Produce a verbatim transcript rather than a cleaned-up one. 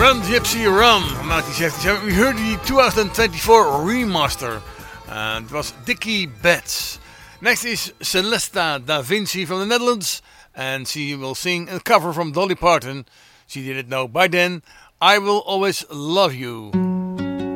Run Gypsy Run from nineteen seventy-seven. We heard the twenty twenty-four remaster. And it was Dickie Betts. Next is Celesta Da Vinci from the Netherlands. And she will sing a cover from Dolly Parton. She didn't know by then. I Will Always Love You.